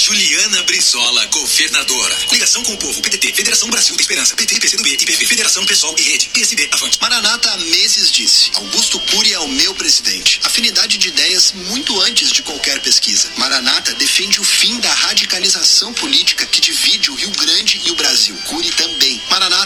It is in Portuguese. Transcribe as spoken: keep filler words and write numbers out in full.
Juliana Brizola, governadora. Ligação com o povo. P D T, Federação Brasil da Esperança. P T, P C do B, I P V, Federação Pessoal e Rede. P S B, Avante. Maranata há meses disse: Augusto Cury é o meu presidente. Afinidade de ideias muito antes de qualquer pesquisa. Maranata defende o fim da radicalização política que divide o Rio Grande e o Brasil. Cury também. Maranata